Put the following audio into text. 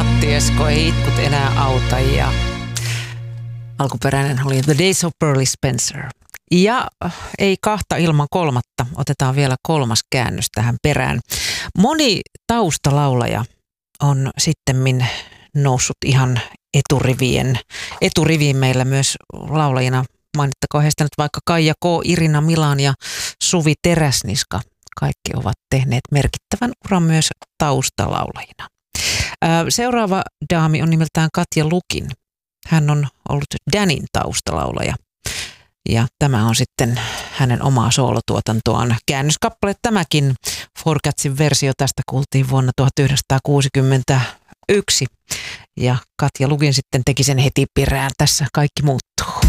Tiesko ei itkut enää auta ja alkuperäinen oli The Days of Pearly Spencer. Ja ei kahta ilman kolmatta, otetaan vielä kolmas käännös tähän perään. Moni taustalaulaja on sittemmin noussut ihan eturiviin meillä myös laulajina. Mainittakoon heistä nyt vaikka Kaija K, Irina Milan ja Suvi Teräsniska. Kaikki ovat tehneet merkittävän uran myös taustalaulajina. Seuraava daami on nimeltään Katja Lukin. Hän on ollut Danin taustalaulaja. Ja tämä on sitten hänen omaa soolotuotantoaan. Käännöskappale tämäkin. Four Catsin versio tästä kuultiin vuonna 1961. Ja Katja Lukin sitten teki sen heti perään. Tässä kaikki muuttuu.